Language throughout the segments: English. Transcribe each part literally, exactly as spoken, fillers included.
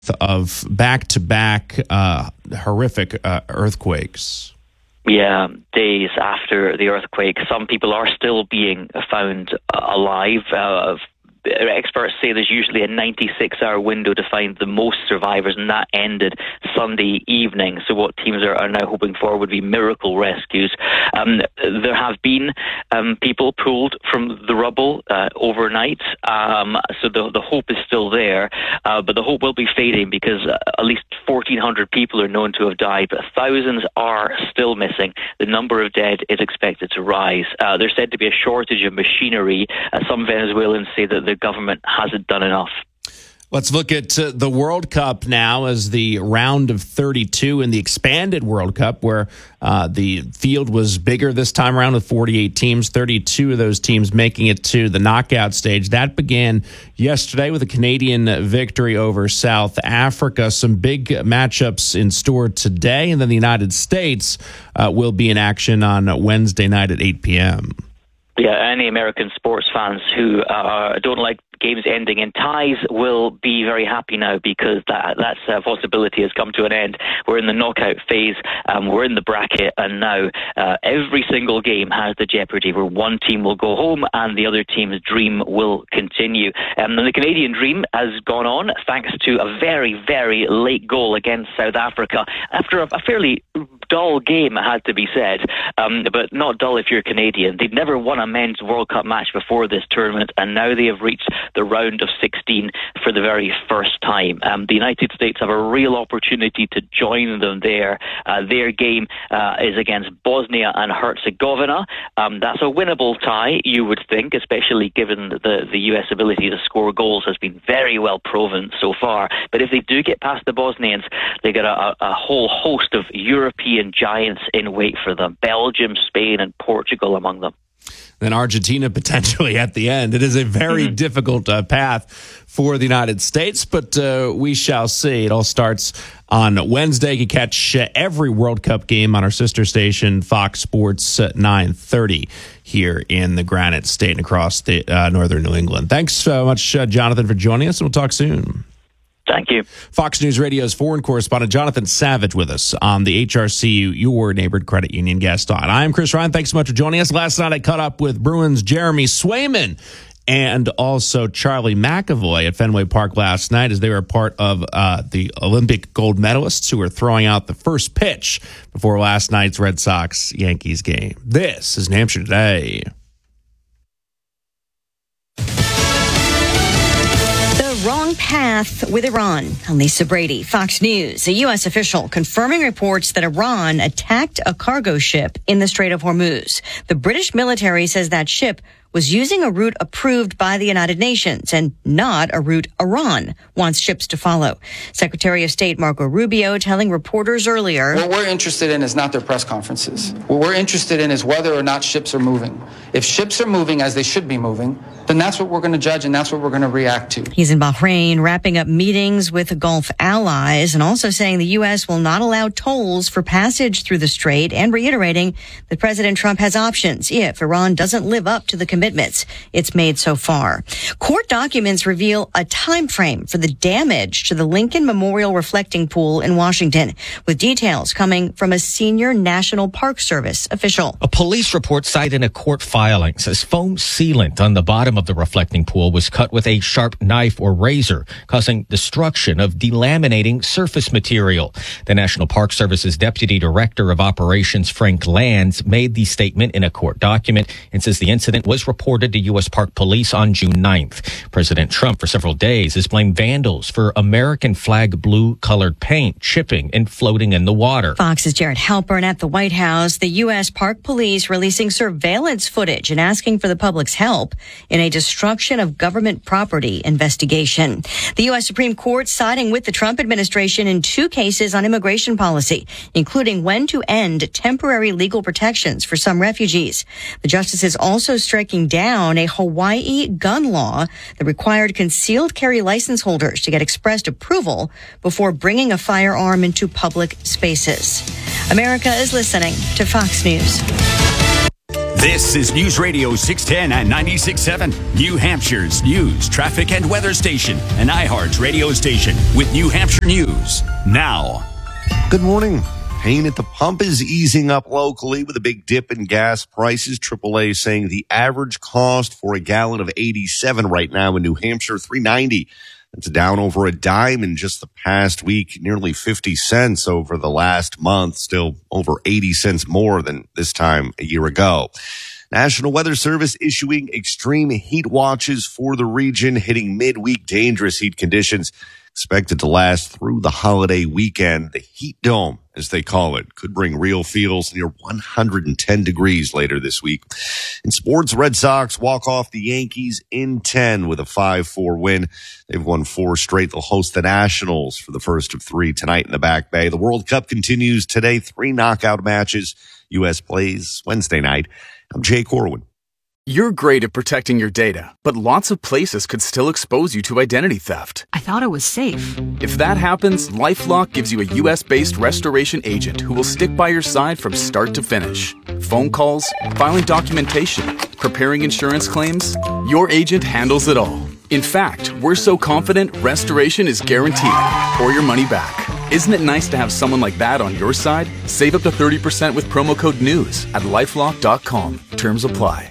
of back-to-back uh, horrific uh, earthquakes. Yeah, days after the earthquake, some people are still being found alive. Uh, Experts say there's usually a ninety-six hour window to find the most survivors, and that ended Sunday evening. So what teams are, are now hoping for would be miracle rescues. Um, there have been um, people pulled from the rubble uh, overnight, um, so the, the hope is still there, uh, but the hope will be fading because uh, at least fourteen hundred people are known to have died, but thousands are still missing. The number of dead is expected to rise. Uh, there's said to be a shortage of machinery. Uh, some Venezuelans say that the government hasn't done enough. Let's look at uh, the World Cup now as the round of thirty-two in the expanded World Cup, where uh, the field was bigger this time around with forty-eight teams, thirty-two of those teams making it to the knockout stage. That began yesterday with a Canadian victory over South Africa. Some big matchups in store today, and then the United States uh, will be in action on Wednesday night at eight p.m. Yeah, any American sports fans who uh, don't like games ending in ties will be very happy now, because that that's uh, possibility has come to an end. We're in the knockout phase, um, we're in the bracket, and now uh, every single game has the jeopardy where one team will go home and the other team's dream will continue. Um, and the Canadian dream has gone on thanks to a very, very late goal against South Africa after a, a fairly dull game, it had to be said, um, but not dull if you're Canadian. They'd never won a men's World Cup match before this tournament, and now they have reached the round of sixteen for the very first time. Um, the United States have a real opportunity to join them there. Uh, their game uh, is against Bosnia and Herzegovina. Um, that's a winnable tie, you would think, especially given the, the U S ability to score goals has been very well proven so far. But if they do get past the Bosnians, they got a, a whole host of European giants in wait for them. Belgium, Spain, and Portugal among them. Then Argentina potentially at the end. It is a very mm-hmm. difficult uh, path for the United States, but uh, we shall see. It all starts on Wednesday. You can catch uh, every World Cup game on our sister station, Fox Sports at nine thirty here in the Granite State and across the, uh, northern New England. Thanks so much, uh, Jonathan, for joining us, and we'll talk soon. Thank you. Fox News Radio's foreign correspondent Jonathan Savage with us on the H R C U, your neighborhood credit union guest on. I'm Chris Ryan. Thanks so much for joining us. Last night I caught up with Bruins' Jeremy Swayman and also Charlie McAvoy at Fenway Park last night as they were part of uh, the Olympic gold medalists who were throwing out the first pitch before last night's Red Sox-Yankees game. This is New Hampshire Today. Wrong path with Iran. I'm Lisa Brady, Fox News. A U S official confirming reports that Iran attacked a cargo ship in the Strait of Hormuz. The British military says that ship was using a route approved by the United Nations and not a route Iran wants ships to follow. Secretary of State Marco Rubio telling reporters earlier, what we're interested in is not their press conferences. What we're interested in is whether or not ships are moving. If ships are moving as they should be moving, then that's what we're going to judge and that's what we're going to react to. He's in Bahrain wrapping up meetings with Gulf allies and also saying the U S will not allow tolls for passage through the strait and reiterating that President Trump has options if Iran doesn't live up to the commitments it's made so far. Court documents reveal a time frame for the damage to the Lincoln Memorial Reflecting Pool in Washington, with details coming from a senior National Park Service official. A police report cited in a court filing says foam sealant on the bottom of the reflecting pool was cut with a sharp knife or razor, causing destruction of delaminating surface material. The National Park Service's Deputy Director of Operations, Frank Lands, made the statement in a court document and says the incident was reported to U S Park Police on June ninth. President Trump, for several days, has blamed vandals for American flag blue-colored paint chipping and floating in the water. Fox's Jared Halpern at the White House. The U S Park Police releasing surveillance footage and asking for the public's help in a destruction of government property investigation. The U S Supreme Court siding with the Trump administration in two cases on immigration policy, including when to end temporary legal protections for some refugees. The justices also striking down a Hawaii gun law that required concealed carry license holders to get expressed approval before bringing a firearm into public spaces. America is listening to Fox News. This is News Radio six ten and ninety-six point seven, New Hampshire's news, traffic, and weather station, and iHeart's radio station with New Hampshire News. Now. Good morning. Pain at the pump is easing up locally with a big dip in gas prices. triple A saying the average cost for a gallon of eighty-seven right now in New Hampshire, three ninety. That's down over a dime in just the past week, nearly fifty cents over the last month, still over eighty cents more than this time a year ago. National Weather Service issuing extreme heat watches for the region, hitting midweek dangerous heat conditions expected to last through the holiday weekend. The heat dome, as they call it, could bring real feels near one hundred ten degrees later this week. In sports, Red Sox walk off the Yankees in ten with a five four win. They've won four straight. They'll host the Nationals for the first of three tonight in the Back Bay. The World Cup continues today. Three knockout matches. U S plays Wednesday night. I'm Jay Corwin. You're great at protecting your data, but lots of places could still expose you to identity theft. I thought it was safe. If that happens, LifeLock gives you a U S-based restoration agent who will stick by your side from start to finish. Phone calls, filing documentation, preparing insurance claims, your agent handles it all. In fact, we're so confident restoration is guaranteed or your money back. Isn't it nice to have someone like that on your side? Save up to thirty percent with promo code NEWS at lifelock dot com. Terms apply.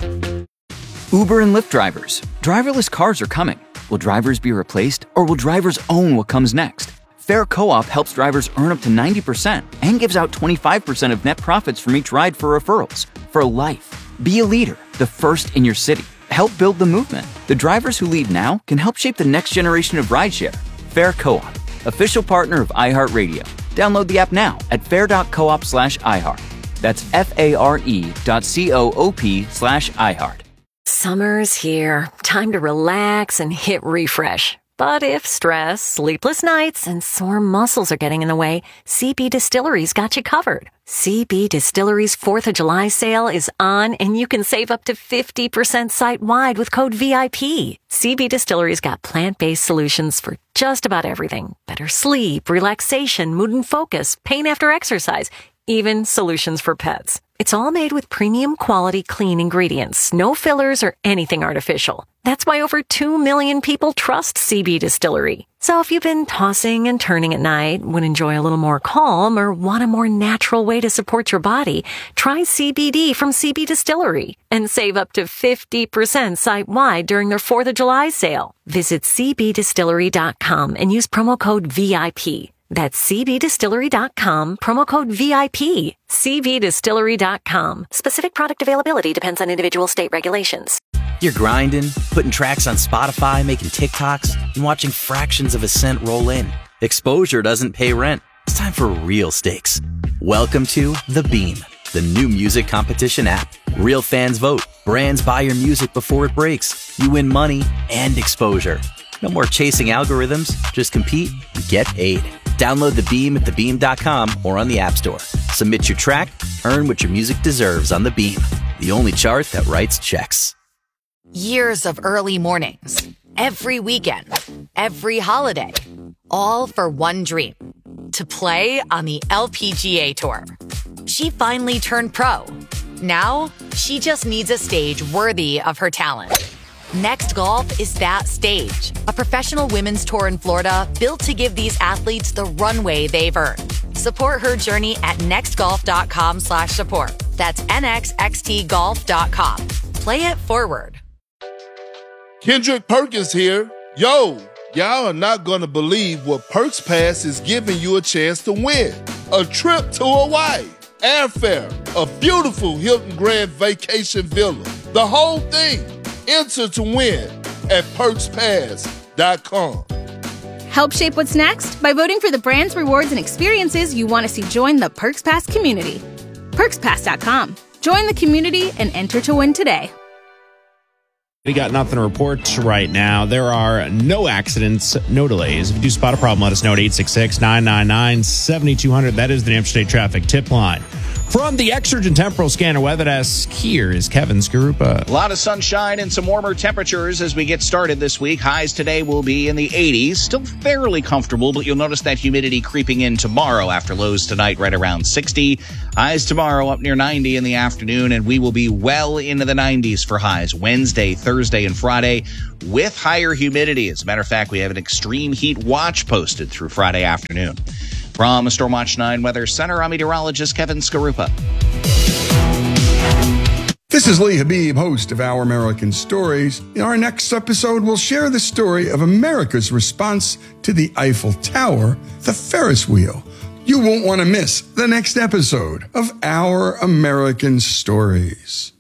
Uber and Lyft drivers. Driverless cars are coming. Will drivers be replaced, or will drivers own what comes next? Fair Co-op helps drivers earn up to ninety percent and gives out twenty-five percent of net profits from each ride for referrals. For life. Be a leader, the first in your city. Help build the movement. The drivers who lead now can help shape the next generation of rideshare. Fair Co-op, official partner of iHeartRadio. Download the app now at fair.coop slash iHeart. That's F-A-R-E dot C-O-O-P slash iHeart. Summer's here. Time to relax and hit refresh. But if stress, sleepless nights, and sore muscles are getting in the way, C B Distillery's got you covered. C B Distillery's fourth of July sale is on, and you can save up to fifty percent site-wide with code V I P. C B Distillery's got plant-based solutions for just about everything. Better sleep, relaxation, mood and focus, pain after exercise, even solutions for pets. It's all made with premium quality clean ingredients, no fillers or anything artificial. That's why over two million people trust C B Distillery. So if you've been tossing and turning at night, would enjoy a little more calm, or want a more natural way to support your body, try C B D from C B Distillery and save up to fifty percent site-wide during their fourth of July sale. Visit c b distillery dot com and use promo code V I P. That's c b distillery dot com, promo code V I P. c b distillery dot com. Specific product availability depends on individual state regulations. You're grinding, putting tracks on Spotify, making TikToks, and watching fractions of a cent roll in. Exposure doesn't pay rent. It's time for real stakes. Welcome to The Beam, the new music competition app. Real fans vote. Brands buy your music before it breaks. You win money and exposure. No more chasing algorithms. Just compete and get paid. Download The Beam at the beam dot com or on the App Store. Submit your track, earn what your music deserves on The Beam, the only chart that writes checks. Years of early mornings, every weekend, every holiday, all for one dream, to play on the L P G A Tour. She finally turned pro. Now, she just needs a stage worthy of her talent. Next Golf is that stage, a professional women's tour in Florida built to give these athletes the runway they've earned. Support her journey at next golf dot com slash support. That's N X X T golf dot com. Play it forward. Kendrick Perkins here. Yo, y'all are not going to believe what Perks Pass is giving you a chance to win. A trip to Hawaii, airfare, a beautiful Hilton Grand Vacation Villa, the whole thing. Enter to win at perks pass dot com. Help shape what's next by voting for the brands, rewards, and experiences you want to see join the Perks Pass community. perks pass dot com. Join the community and enter to win today. We got nothing to report right now. There are no accidents, no delays. If you do spot a problem, let us know at eight six six, nine nine nine, seven two zero zero. That is the New Hampshire State Traffic Tip Line. From the Exergen Temporal Scanner Weather Desk, here is Kevin Skarupa. A lot of sunshine and some warmer temperatures as we get started this week. Highs today will be in the eighties. Still fairly comfortable, but you'll notice that humidity creeping in tomorrow after lows tonight right around sixty. Highs tomorrow up near ninety in the afternoon, and we will be well into the nineties for highs Wednesday, Thursday, and Friday with higher humidity. As a matter of fact, we have an extreme heat watch posted through Friday afternoon. From Stormwatch nine Weather Center, I'm meteorologist Kevin Skarupa. This is Lee Habib, host of Our American Stories. In our next episode, we'll share the story of America's response to the Eiffel Tower, the Ferris wheel. You won't want to miss the next episode of Our American Stories.